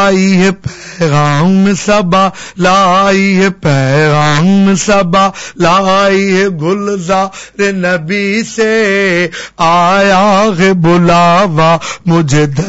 लाई है पैगाम सबा, लाई है पैगाम सबा, लाई है गुलजार नबी से, आया है बुलावा मुझे